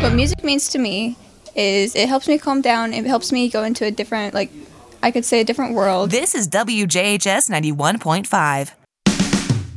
What music means to me is it helps me calm down. It helps me go into a different, I could say a different world. This is WJHS 91.5.